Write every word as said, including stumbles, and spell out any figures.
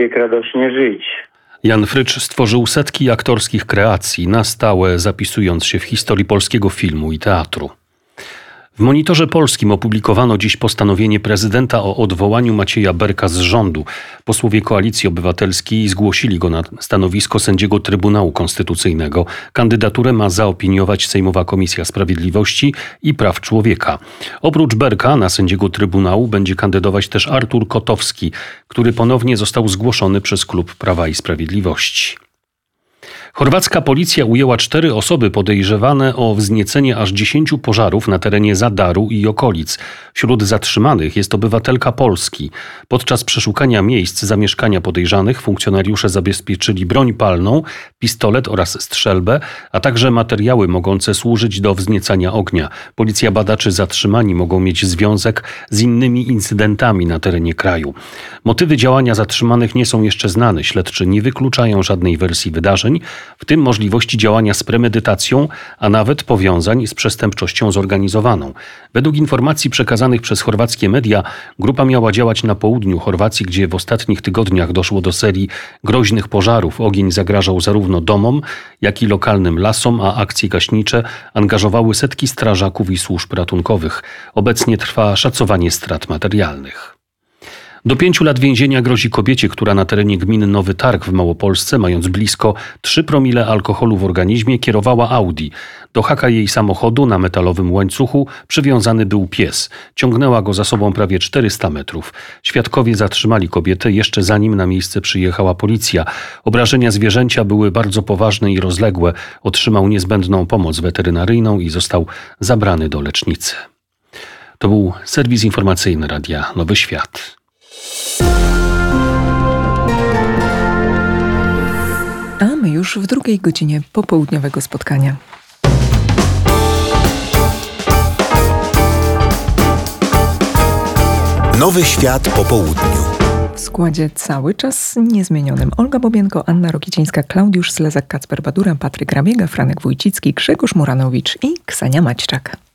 człowiek radośnie żyć. Jan Frycz stworzył setki aktorskich kreacji, na stałe zapisując się w historii polskiego filmu i teatru. W Monitorze Polskim opublikowano dziś postanowienie prezydenta o odwołaniu Macieja Berka z rządu. Posłowie Koalicji Obywatelskiej zgłosili go na stanowisko sędziego Trybunału Konstytucyjnego. Kandydaturę ma zaopiniować Sejmowa Komisja Sprawiedliwości i Praw Człowieka. Oprócz Berka na sędziego Trybunału będzie kandydować też Artur Kotowski, który ponownie został zgłoszony przez klub Prawa i Sprawiedliwości. Chorwacka policja ujęła cztery osoby podejrzewane o wzniecenie aż dziesięciu pożarów na terenie Zadaru i okolic. Wśród zatrzymanych jest obywatelka Polski. Podczas przeszukania miejsc zamieszkania podejrzanych funkcjonariusze zabezpieczyli broń palną, pistolet oraz strzelbę, a także materiały mogące służyć do wzniecania ognia. Policja bada, czy zatrzymani mogą mieć związek z innymi incydentami na terenie kraju. Motywy działania zatrzymanych nie są jeszcze znane. Śledczy nie wykluczają żadnej wersji wydarzeń, w tym możliwości działania z premedytacją, a nawet powiązań z przestępczością zorganizowaną. Według informacji przekazanych przez chorwackie media, grupa miała działać na południu Chorwacji, gdzie w ostatnich tygodniach doszło do serii groźnych pożarów. Ogień zagrażał zarówno domom, jak i lokalnym lasom, a akcje gaśnicze angażowały setki strażaków i służb ratunkowych. Obecnie trwa szacowanie strat materialnych. Do pięciu lat więzienia grozi kobiecie, która na terenie gminy Nowy Targ w Małopolsce, mając blisko trzy promile alkoholu w organizmie, kierowała Audi. Do haka jej samochodu na metalowym łańcuchu przywiązany był pies. Ciągnęła go za sobą prawie czterysta metrów. Świadkowie zatrzymali kobietę jeszcze zanim na miejsce przyjechała policja. Obrażenia zwierzęcia były bardzo poważne i rozległe. Otrzymał niezbędną pomoc weterynaryjną i został zabrany do lecznicy. To był serwis informacyjny Radia Nowy Świat. A my już w drugiej godzinie popołudniowego spotkania. Nowy Świat po południu. W składzie cały czas niezmienionym: Olga Bobienko, Anna Rokicińska, Klaudiusz Slezak, Kacper Badura, Patryk Rabiega, Franek Wójcicki, Grzegorz Muranowicz i Ksenia Maćczak.